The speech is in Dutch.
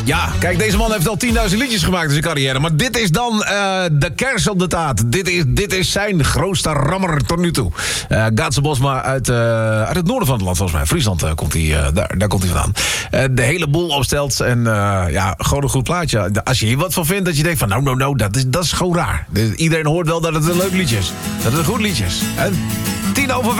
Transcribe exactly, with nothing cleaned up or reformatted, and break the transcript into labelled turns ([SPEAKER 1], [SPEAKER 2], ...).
[SPEAKER 1] Ja, kijk, deze man heeft al tienduizend liedjes gemaakt in zijn carrière. Maar dit is dan uh, de kers op de taart. Dit is, dit is zijn grootste rammer tot nu toe. Uh, Gaatse Bosma uit, uh, uit het noorden van het land, volgens mij. Friesland uh, komt hij, uh, daar, daar komt hij vandaan. Uh, de hele boel opstelt en uh, ja, gewoon een goed plaatje. Als je hier wat van vindt, dat je denkt van nou, nou, nou, dat is, dat is gewoon raar. Dus iedereen hoort wel dat het een leuk liedje is. Dat het een goed liedje is. En tien over